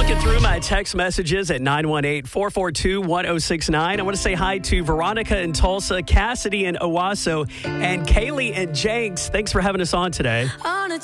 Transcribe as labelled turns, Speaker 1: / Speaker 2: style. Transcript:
Speaker 1: Looking through my text messages at 918-442-1069. I want to say hi to Veronica in Tulsa, Cassidy in Owasso, and Kaylee and Jenks. Thanks for having us on today.